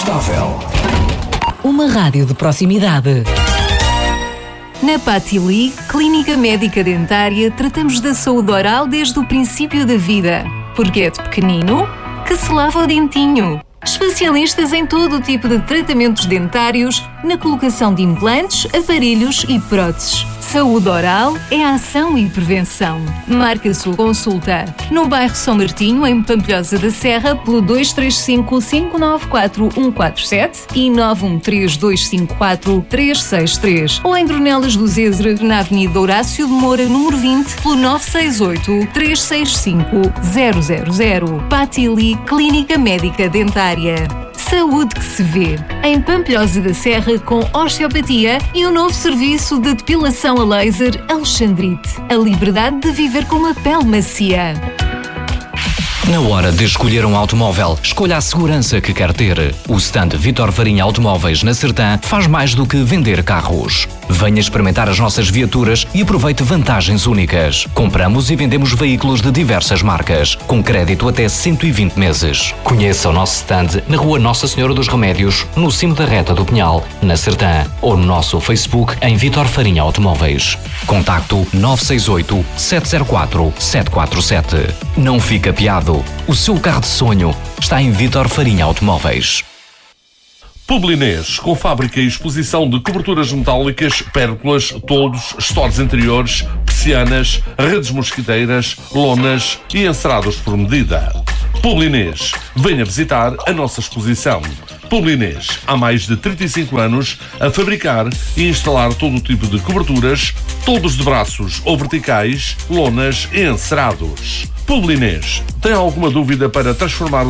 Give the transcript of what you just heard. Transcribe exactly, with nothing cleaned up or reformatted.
Estável. Uma rádio de proximidade. Na Patili, Clínica Médica Dentária, tratamos da saúde oral desde o princípio da vida. Porque é de pequenino que se lava o dentinho. Especialistas em todo o tipo de tratamentos dentários, na colocação de implantes, aparelhos e próteses. Saúde oral é ação e prevenção. Marque a sua consulta no bairro São Martinho, em Pampilhosa da Serra, pelo dois três cinco, cinco nove quatro, um quatro sete e nove um três, dois cinco quatro, três seis três, ou em Dornelas do Zezer, na Avenida Horácio de Moura, número vinte, pelo nove seis oito, três seis cinco, zero zero zero. Patili, Clínica Médica Dentária. Saúde que se vê. Em Pampilhosa da Serra, com osteopatia e um novo serviço de depilação a laser Alexandrite. A liberdade de viver com uma pele macia. Na hora de escolher um automóvel, escolha a segurança que quer ter. O stand Vítor Farinha Automóveis na Sertã faz mais do que vender carros. Venha experimentar as nossas viaturas e aproveite vantagens únicas. Compramos e vendemos veículos de diversas marcas, com crédito até cento e vinte meses. Conheça o nosso stand na Rua Nossa Senhora dos Remédios, no cimo da Reta do Pinhal, na Sertã, ou no nosso Facebook em Vítor Farinha Automóveis. Contacto nove seis oito, sete zero quatro, sete quatro sete. Não fique apiado. O seu carro de sonho está em Vítor Farinha Automóveis. Publinês, com fábrica e exposição de coberturas metálicas, pérgolas, toldos, estores interiores, persianas, redes mosquiteiras, lonas e encerados por medida. Publinês, venha visitar a nossa exposição. Publinês, há mais de trinta e cinco anos a fabricar e instalar todo o tipo de coberturas, toldos de braços ou verticais, lonas e encerados. Publinês, tem alguma dúvida para transformar o